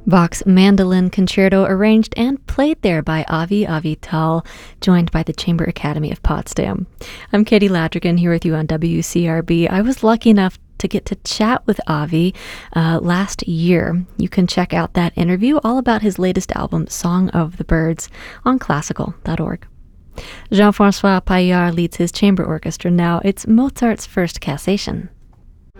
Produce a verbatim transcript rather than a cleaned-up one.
Bach's Mandolin Concerto, arranged and played there by Avi Avital, joined by the Chamber Academy of Potsdam. I'm Katie Ladrigan here with you on W C R B. I was lucky enough to get to chat with Avi uh, last year. You can check out that interview all about his latest album, Song of the Birds, on classical dot org. Jean-Francois Paillard leads his chamber orchestra now. It's Mozart's first cassation.